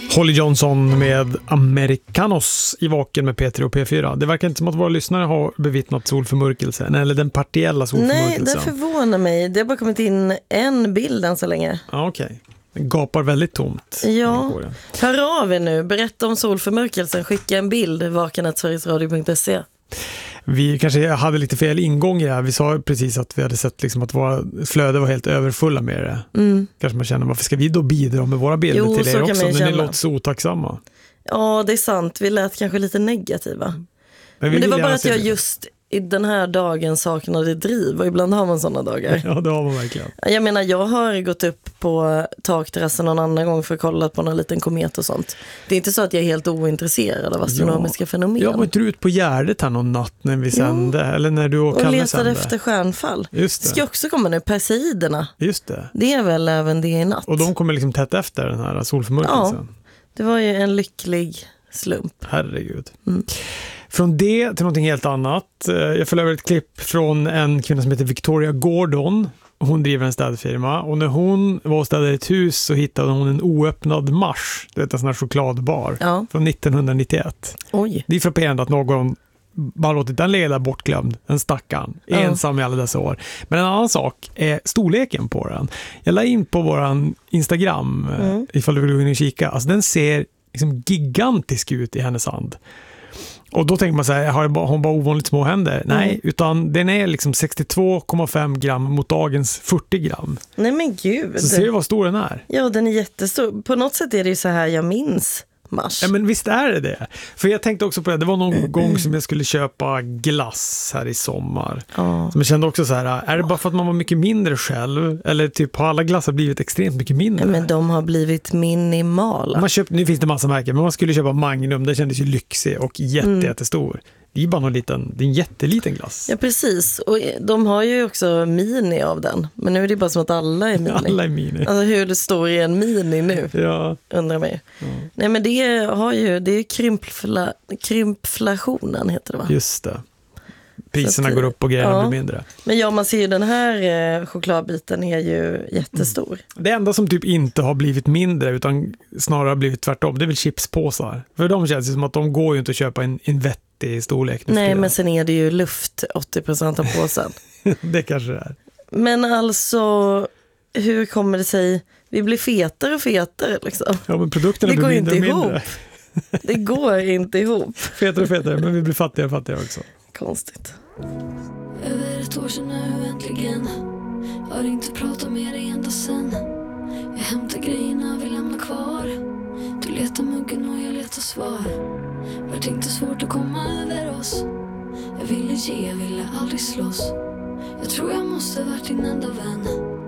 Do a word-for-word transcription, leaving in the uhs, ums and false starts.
Holly Johnson med Americanos i Vaken med P tre och P fyra. Det verkar inte som att våra lyssnare har bevittnat solförmörkelsen, eller den partiella solförmörkelsen. Nej, det förvånar mig. Det har bara kommit in en bild än så länge. Ja, okej. Okay. Den gapar väldigt tomt. Ja, hör av er nu. Berätta om solförmörkelsen. Skicka en bild, vaken snabel-a sverigesradio punkt se. Vi kanske hade lite fel ingång i det här. Vi sa precis att vi hade sett liksom att våra flöde var helt överfulla med det. Mm. Kanske man känner, varför ska vi då bidra med våra bilder jo, till er också? Men ni låter så otacksamma. Ja, det är sant. Vi lät kanske lite negativa. Men, Men det var bara att jag det. just i den här dagen saknade driv. Och ibland har man sådana dagar. Ja, det har man verkligen. Jag menar, jag har gått upp på takterrassen någon annan gång för att kolla på någon liten komet och sånt. Det är inte så att jag är helt ointresserad av astronomiska ja. fenomen. Jag var inte ut på Gärdet här någon natt när vi sände. Ja. Eller när du och, och Kalle letade sände. efter stjärnfall. Just det. Det ska också komma nu, Perseiderna. Just det. Det är väl även det i natt. Och de kommer liksom tätt efter den här solförmörkelsen. Ja, det var ju en lycklig slump. Herregud. Mm. Från det till någonting helt annat. Jag följer över ett klipp från en kvinna som heter Victoria Gordon. Hon driver en städfirma. Och när hon var och städade ett hus så hittade hon en oöppnad Mars. Det är en sån här chokladbar. Ja. Från nittonhundranittioett. Oj. Det är frapperande att någon bara låtit den leda bortglömd. En stackarn. Ja. Ensam i alla dessa år. Men en annan sak är storleken på den. Jag la in på våran Instagram mm. ifall du vill gå in och kika. Alltså den ser liksom gigantisk ut i hennes hand. Och då tänker man så här, har hon bara ovanligt små händer? Nej, mm. utan den är liksom sextiotvå komma fem gram mot dagens fyrtio gram. Nej men gud. Så ser du vad stor den är? Ja, den är jättestor. På något sätt är det ju så här jag minns Mars. Ja, men visst är det det. För jag tänkte också på det. Det var någon gång som jag skulle köpa glass här i sommar. Oh. Så jag kände också så här, är det bara för att man var mycket mindre själv? Eller typ har alla glassar blivit extremt mycket mindre? Ja, men de har blivit minimala. Man köpt, nu finns det massa märken, men man skulle köpa Magnum. Det kändes ju lyxig och jätte, mm. jättestor. Det är bara någon liten, det är en jätteliten glass. Ja, precis. Och de har ju också mini av den. Men nu är det bara som att alla är mini. Alla är mini. Alltså hur det står i en mini nu, ja. undrar mig. Ja. Nej, men det har ju, det är krympfla, krympflationen heter det, va? Just det. Priserna att, går upp och grejerna ja. blir mindre. Men ja, man ser ju den här eh, chokladbiten är ju jättestor. Mm. Det enda som typ inte har blivit mindre utan snarare har blivit tvärtom, det är väl chipspåsar. För de känns ju som att de går ju inte att köpa en, en vettig storlek. Nej, men sen är det ju luft åttio procent av påsen. Det kanske det är. Men alltså, hur kommer det sig? Vi blir fetare och fetare liksom. Ja, men produkterna det blir går mindre inte och mindre. Ihop. Det går inte ihop. Fetare och fetare, men vi blir fattigare och fattigare också. Konstigt. Över ett år sedan nu äntligen. Har inte pratat med dig ända sen. Jag hämtar grejerna, vi lämnar kvar. Du letar muggen och jag letar svar. Vart inte svårt att komma över oss. Jag ville ge, jag ville aldrig slåss. Jag tror jag måste varit din enda vän.